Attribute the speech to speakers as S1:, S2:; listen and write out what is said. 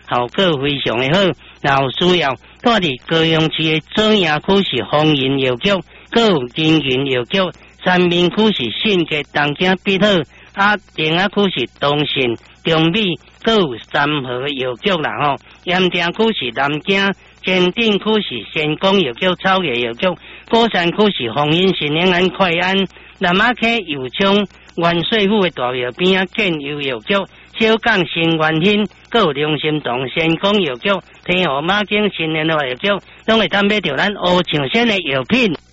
S1: 效果非常的好。然后需要住伫高雄市的左营区是丰仁药局，各有金云药局，三明区是信捷东京必好，另仔区是东信、中美，各有三和药局啦吼。盐埕区是南京，前镇区是先锋药局、草野药局，鼓山区是丰阴新宁安快安，南仔溪油厂元帅府的大庙边建油药局，小港新元兴，各有中心堂先锋药局，天河马景新联络药局，拢会当买到咱乌象县的药品。